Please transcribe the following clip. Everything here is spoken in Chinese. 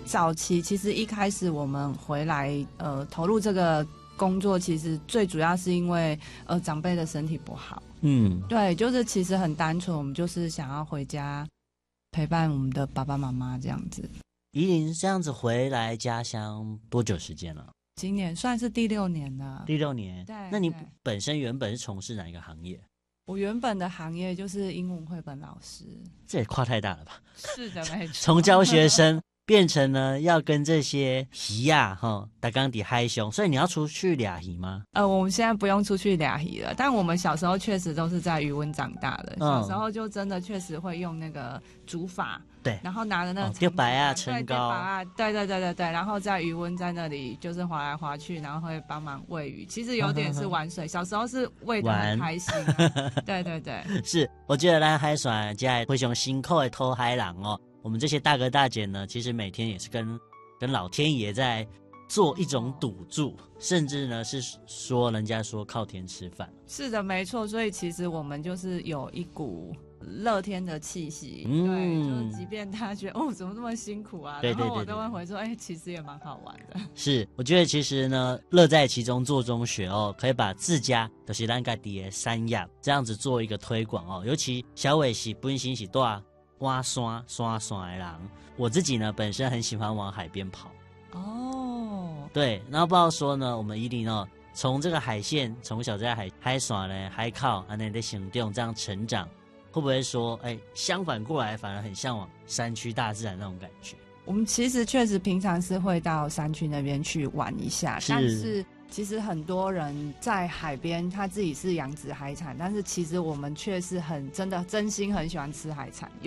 早期其实一开始我们回来投入这个工作，其实最主要是因为长辈的身体不好。对，就是其实很单纯，我们就是想要回家陪伴我们的爸爸妈妈这样子。 宜玲这样子回来家乡多久时间了？ 今年算是第6年了。 第6年。 对。 那你本身原本是从事哪一个行业？ 我原本的行业就是英文绘本老师。 这也跨太大了吧？ 是的，没错。 从教学生变成呢要跟这些鱼啊打钢底嗨凶，所以你要出去俩鱼吗？ 我们现在不用出去俩鱼了，但我们小时候确实都是在渔温长大的。小时候就真的确实会用那个竹筏，对，然后拿着那个丢白啊、撑高啊，对，然后在渔温在那里就是划来划去，然后会帮忙喂鱼，其实有点是玩水。小时候是喂得很开心啊。对， 是，我觉得咱海船家非常辛苦的偷海人哦。我们这些大哥大姐呢，其实每天也是跟老天爷在做一种赌注，甚至呢是说人家说靠天吃饭。 是的，没错。所以其实我们就是有一股乐天的气息。对，就即便他觉得怎么这么辛苦啊，然后我都会回说，其实也蛮好玩的。是， 我觉得其实呢，乐在其中做中学哦，可以把自家就是咱家己的山野这样子做一个推广哦。尤其小伟是本身是大挖山的人，我自己呢本身很喜欢往海边跑。对，然后不知道说呢，我们宜玲哦，从这个海线从小在海耍呢海靠安内的行动这样成长，会不会说相反过来反而很向往山区大自然那种感觉？ 我们其实确实平常是会到山区那边去玩一下，但是其实很多人在海边他自己是养殖海产，但是其实我们却是真心很喜欢吃海产。